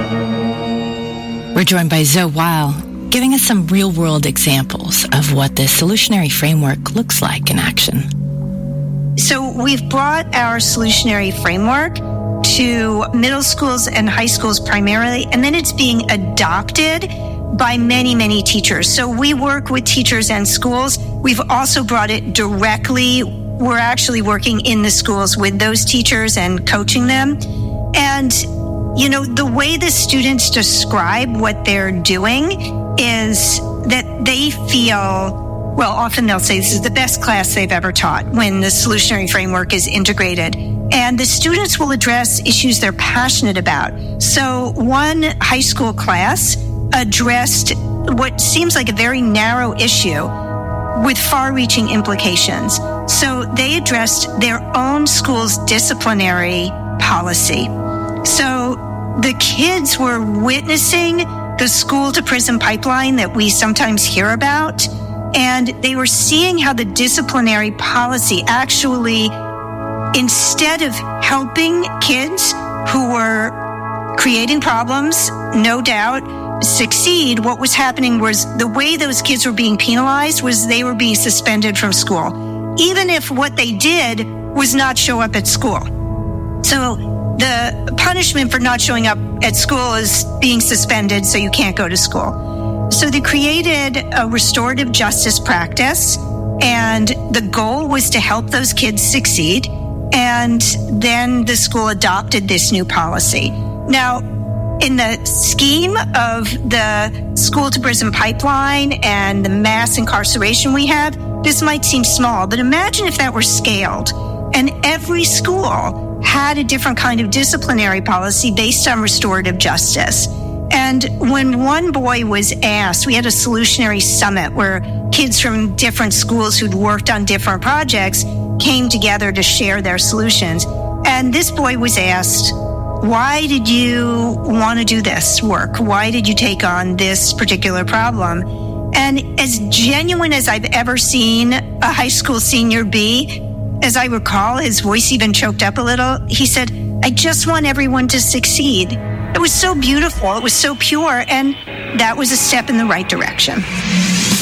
We're joined by Zoe Weil, giving us some real-world examples of what this solutionary framework looks like in action. So we've brought our solutionary framework to middle schools and high schools primarily, and then it's being adopted by many, many teachers. So we work with teachers and schools. We've also brought it directly. We're actually working in the schools with those teachers and coaching them. And, you know, the way the students describe what they're doing is that they feel, well, often they'll say this is the best class they've ever taught when the solutionary framework is integrated. And the students will address issues they're passionate about. So one high school class addressed what seems like a very narrow issue with far-reaching implications. So they addressed their own school's disciplinary policy. So the kids were witnessing the school-to-prison pipeline that we sometimes hear about, and they were seeing how the disciplinary policy actually, instead of helping kids who were creating problems, no doubt, succeed, what was happening was the way those kids were being penalized was they were being suspended from school, even if what they did was not show up at school. So the punishment for not showing up at school is being suspended, so you can't go to school. So they created a restorative justice practice, and the goal was to help those kids succeed. And then the school adopted this new policy. Now, in the scheme of the school-to-prison pipeline and the mass incarceration we have, this might seem small, but imagine if that were scaled and every school had a different kind of disciplinary policy based on restorative justice. And when one boy was asked, we had a solutionary summit where kids from different schools who'd worked on different projects came together to share their solutions. And this boy was asked, why did you want to do this work? Why did you take on this particular problem? And as genuine as I've ever seen a high school senior be, as I recall, his voice even choked up a little, he said, I just want everyone to succeed. It was so beautiful. It was so pure. And that was a step in the right direction.